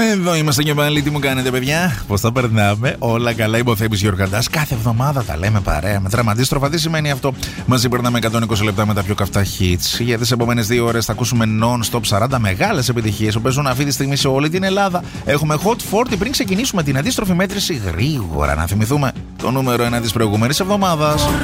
Εδώ είμαστε και πάλι. Τι μου κάνετε, παιδιά? Πώς θα περνάμε? Όλα καλά. Είμαι ο Θέμης Γιοργαντάς. Κάθε εβδομάδα τα λέμε παρέα με τραυματίστροφα. Τι σημαίνει αυτό? Μαζί περνάμε 120 λεπτά με τα πιο καυτά hits. Για τις επόμενες 2 ώρες θα ακούσουμε non-stop 40 μεγάλες επιτυχίες που παίζουν αυτή τη στιγμή σε όλη την Ελλάδα. Έχουμε Hot 40 πριν ξεκινήσουμε την αντίστροφη μέτρηση. Γρήγορα να θυμηθούμε το νούμερο 1 της προηγούμενης εβδομάδας.